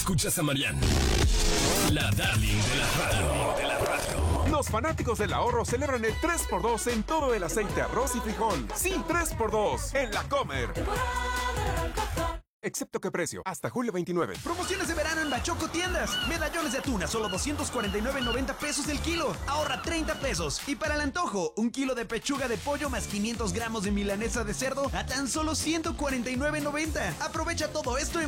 escuchas a Mariana, la darling de la radio. Los fanáticos del ahorro celebran el 3x2 en todo el aceite, arroz y frijol. Sí, 3x2 en La Comer. Excepto que precio, hasta julio 29. Promociones de verano en Bachoco Tiendas. Medallones de atún a solo 249.90 pesos el kilo. Ahorra 30 pesos. Y para el antojo, un kilo de pechuga de pollo más 500 gramos de milanesa de cerdo a tan solo 149.90. Aprovecha todo esto en